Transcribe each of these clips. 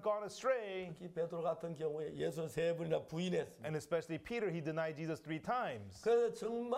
gone astray, 특히 베드로 같은 경우에 예수를 3번이나 부인했습니다. and especially Peter, he denied Jesus 3 times. 그래서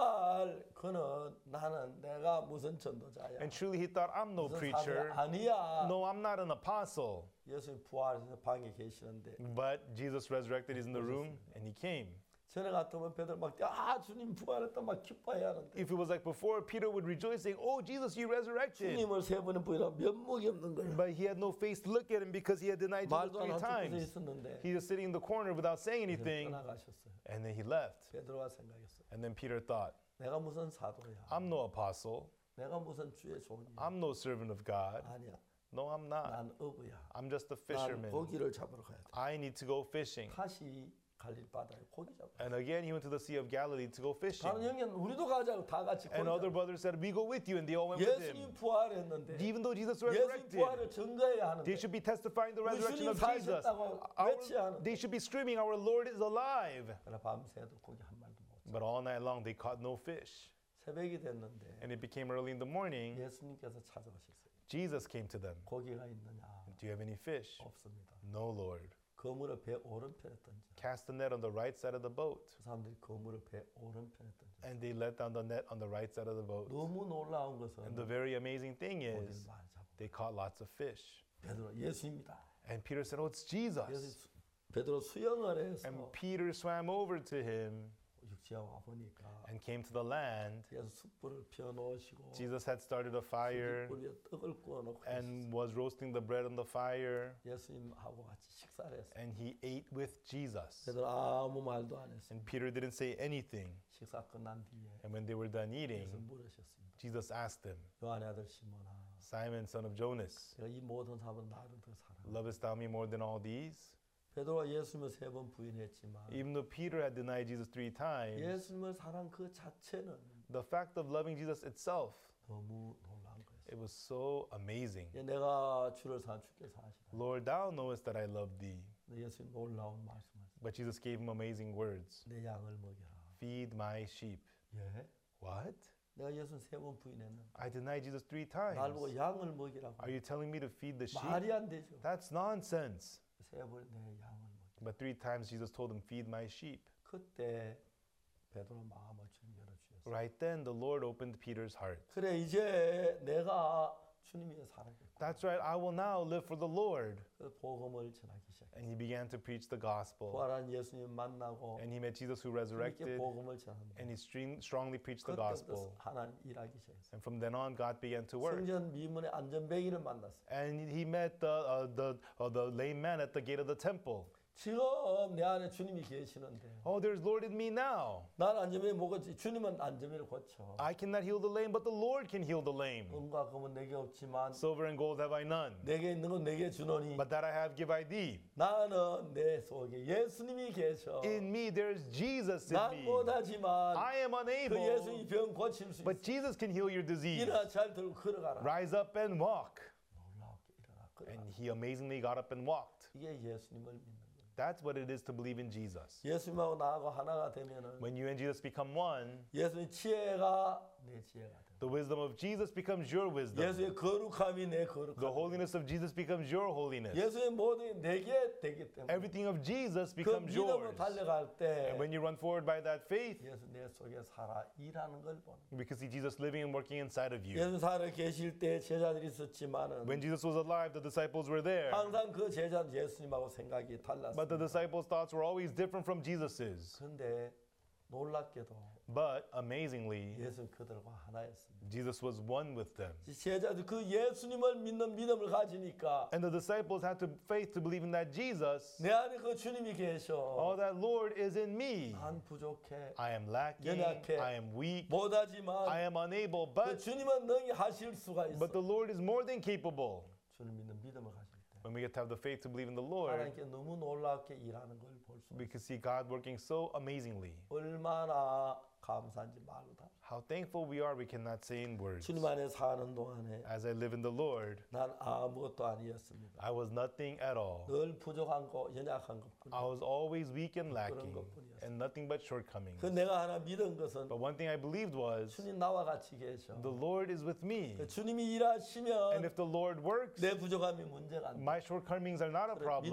정말 그는 나는 내가 무슨 전도자야. And truly he thought, I'm no 무슨 preacher. 사도야. 아니야. No, I'm not an apostle. 예수님 부활해서 방에 계시는데 But Jesus resurrected, he's in the room, and he came. 전에 같으면 베드로 막 주님 부활했다 막 기뻐해야 하는데 If it was like before, Peter would rejoice saying, oh, Jesus, you resurrected. 주님을 3번은 부인하고 면목이 없는 거예요. But he had no face to look at him because he had denied Jesus 말도 안 3 하고 times. 있었는데 He was sitting in the corner without saying anything, 떠나가셨어요. and then he left. 베드로가 생각했어요. And then Peter thought, 내가 무슨 사도야. I'm no apostle. 내가 무슨 주의 종이야. I'm no servant of God. 아니야. No, I'm not. 난 어부야. I'm just a 난 fisherman. 고기를 잡으러 가야 돼. I need to go fishing. 다시 갈릴 바다에 고기 잡으러. And again, he went to the Sea of Galilee to go 다른 fishing. 형제는 우리도 가자고 다 같이 고기 And other 잡으러. brothers said, we go with you, and they all went with 예수님 him. 부활했는데 Even though Jesus 예수님 resurrected, 부활을 증거해야 하는데 they should be testifying the resurrection of 예수님 Jesus. 살아있다고 외쳐야 하는데 They should be screaming, our Lord is alive. 그러나 밤새도 고기 한 마리도 못 잡아. But all night long, they caught no fish. 새벽이 됐는데 And it became early in the morning. 예수님께서 찾아오셨어요. Jesus came to them. 고기가 있느냐? Do you have any fish? 없습니다. No, Lord. 그물을 배 오른편에 던져. Cast the net on the right side of the boat. 그 사람들이 그물을 배 오른편에 던져. And they let down the net on the right side of the boat. 너무 놀라운 것은 And the very amazing thing 고기를 is, 많이 잡아. they caught lots of fish. 베드로 예수입니다. And Peter said, oh, it's Jesus. 예수 베드로 수영을 해서 And Peter swam over to him 육지에 와 보니까 and came to the land. 예수 숯불을 피워 놓으시고 Jesus had started a fire 숯불 위에 떡을 구워 놓고 and was roasting the bread on the fire. 예수님하고 같이 식사를 했어요. And he ate with Jesus. 베드로 아무 말도 안 했어요. And Peter didn't say anything. 식사 끝난 뒤에 And when they were done 예수 eating, 물으셨습니다. Jesus asked him, 요한의 아들 시몬아, Simon, son of Jonas, 내가 이 모든 사람은 나를 더 사랑해. lovest thou me more than all these? 베드로가 예수님을 3번 부인했지만 Even though Peter had denied Jesus 3 times, 예수님을 사랑 그 자체는 the fact of loving Jesus itself, 너무 놀라운 거였어요. it was so amazing. 내가 주를 사랑 주께서 하시라. Lord, thou knowest that I love thee. 예수님 놀라운 말씀하셨어요. But Jesus gave him amazing words. 내 양을 먹여라. Feed my sheep. 예? What? 내가 예수님 3번 부인했는데 I denied Jesus 3 날 보고 times. 양을 먹이라고. Are you telling me to feed the sheep? 말이 안 되죠. That's nonsense. 3번 내 양을 먹여. But 3 times Jesus told him, feed my sheep. 그때 베드로 마음을 주님 열어주셨어요. Right then, the Lord opened Peter's heart. 그래 이제 내가 주님 위해 살아야겠고. That's right, I will now live for the Lord. 그 복음을 전하기 시작했어요. And he began to preach the gospel. 부활한 예수님 만나고 And he met Jesus who 이렇게 resurrected. 복음을 전합니다. And he strongly preached the 그때부터 gospel. 하나님 일하기 시작했어요. And from then on, God began to work. 성전 미문의 안전뱅이를 만났어요. And he met the lame man at the gate of the temple. 지금 내 안에 주님이 계시는데 Oh, there's Lord in me now. 난 안전뱅이 못 고치. 주님은 안전뱅이를 고쳐. I cannot heal the lame, but the Lord can heal the lame. 은과 금은 내게 없지만 Silver and gold have I none, 내게 있는 건 내게 주노니 but that I have give I thee. 나는 내 속에 예수님이 계셔. In me there's Jesus in 난 me. 못하지만 I am 그 unable, 예수님이 병 고칠 수 but 있어. Jesus can heal your disease. 일어나 잘 들고 걸어가라. Rise up and walk. 놀랍게 일어나 걸어가라. And he amazingly got up and walked. 이게 예수님을 믿는 거예요. That's what it is to believe in Jesus. 예수님하고 나하고 하나가 되면은 When you and Jesus become one, 예수님 지혜가 내 지혜가 돼. the wisdom of Jesus becomes your wisdom. 예수의 거룩함이 내 The 거룩함. holiness of Jesus becomes your holiness. 예수의 모든 내게 되기 때문에 Everything of Jesus 그 becomes 믿음으로 yours. 달려갈 때 And when you run forward by that faith, 예수 내 속에 살아 일하는 걸 보는. we can see Jesus living and working inside of you. 예수 살아 계실 때 제자들이 있었지만은 When Jesus was alive, the disciples were there. 항상 그 제자는 예수님하고 생각이 달랐어요. But the disciples' thoughts were always different from Jesus's. 그런데 놀랍게도 But amazingly, 예수는 그들과 하나였습니다. Jesus was one with them. 제자들 그 예수님을 믿는 믿음을 가지니까 And the disciples had to faith to believe in that Jesus. 내 안에 그 주님이 계셔. Oh, that Lord is in me. 난 부족해. I am lacking. 연약해. I am weak. 못하지만 I am unable. 그 But 주님은 능히 하실 수가 있어. but the Lord is more than capable. 주님 믿는 믿음을 가질 때 When we get to have the faith to believe in the Lord, 하나님께 너무 놀랍게 일하는 걸 볼 수 we 있어. can see God working so amazingly. 얼마나 감사한지 말로 다. How thankful we are, we cannot say in words. 주님 안에 사는 동안에 As I live in the Lord, 난 아무것도 아니었습니다. I was nothing at all. 늘 부족한 거, 연약한 것뿐. I was always weak and lacking, 것뿐이었어요. and nothing but shortcomings. 그 내가 하나 믿은 것은 But one thing I believed was, 주님 나와 같이 계셔. the Lord is with me. 그 주님이 일하시면 And if the Lord works, 내 부족함이 문제가 안 돼. my shortcomings are not a problem.